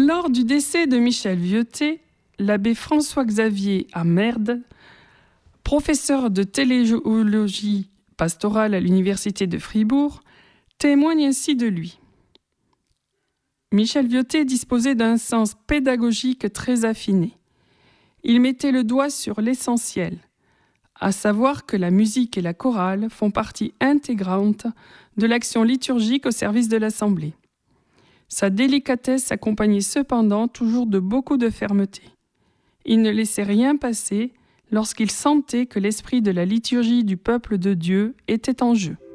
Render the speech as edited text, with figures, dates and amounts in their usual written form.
Lors du décès de Michel Vieutet, l'abbé François-Xavier Amerde, professeur de théologie pastorale à l'université de Fribourg, témoigne ainsi de lui. Michel Vieutet disposait d'un sens pédagogique très affiné. Il mettait le doigt sur l'essentiel, à savoir que la musique et la chorale font partie intégrante de l'action liturgique au service de l'Assemblée. Sa délicatesse s'accompagnait cependant toujours de beaucoup de fermeté. Il ne laissait rien passer lorsqu'il sentait que l'esprit de la liturgie du peuple de Dieu était en jeu.